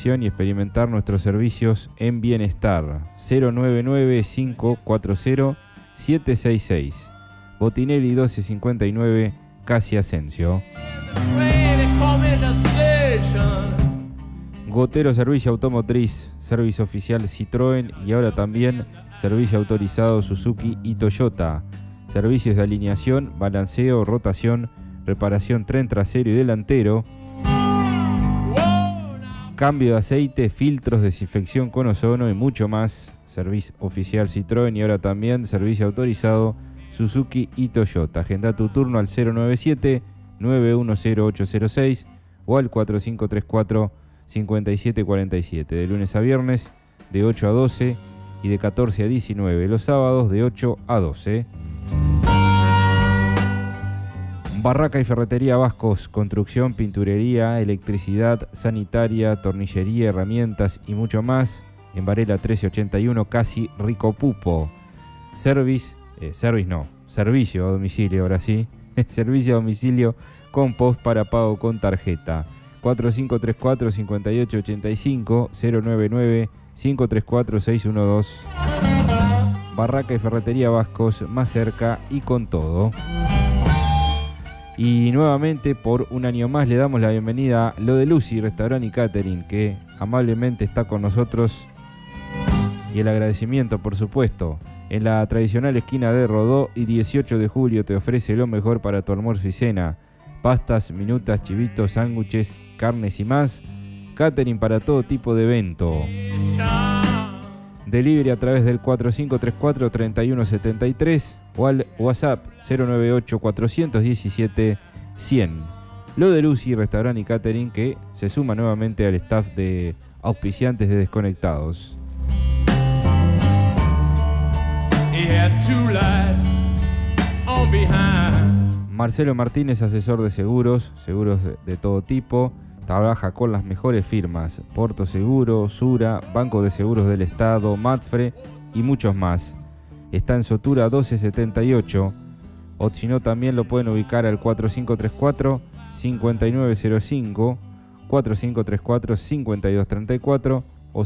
atención y experimentar nuestros servicios en bienestar. 099-540-766. Botinelli 1259, Casi Asensio. Gotero Servicio Automotriz, servicio oficial Citroën y ahora también servicio autorizado Suzuki y Toyota. Servicios de alineación, balanceo, rotación, reparación tren trasero y delantero, cambio de aceite, filtros, desinfección con ozono y mucho más. Servicio oficial Citroën y ahora también servicio autorizado Suzuki y Toyota. Agenda tu turno al 097-910-806 o al 4534-5747. De lunes a viernes de 8 a 12 y de 14 a 19. Los sábados de 8 a 12. Barraca y Ferretería Vascos, construcción, pinturería, electricidad, sanitaria, tornillería, herramientas y mucho más. En Varela 1381, Casi Ricopupo. Servicio a domicilio, ahora sí. Servicio a domicilio con post para pago con tarjeta. 4534-5885, 099-534-612. Barraca y Ferretería Vascos, más cerca y con todo. Y nuevamente, por un año más, le damos la bienvenida a Lo de Lucy, Restaurant y Catering, que amablemente está con nosotros. Y el agradecimiento, por supuesto. En la tradicional esquina de Rodó y 18 de julio te ofrece lo mejor para tu almuerzo y cena. Pastas, minutas, chivitos, sándwiches, carnes y más. Catering para todo tipo de evento. Delivery a través del 4534-3173 o al WhatsApp 098-417-100. Lo de Lucy, Restaurant y Catering, que se suma nuevamente al staff de auspiciantes de Desconectados. Marcelo Martínez, asesor de seguros de todo tipo. Trabaja con las mejores firmas: Porto Seguro, Sura, Banco de Seguros del Estado, Matfre y muchos más. Está en Sotura 1278, o si no también lo pueden ubicar al 4534-5905, 4534-5234 o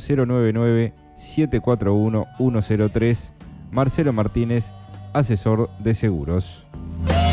099-741-103. Marcelo Martínez, asesor de seguros.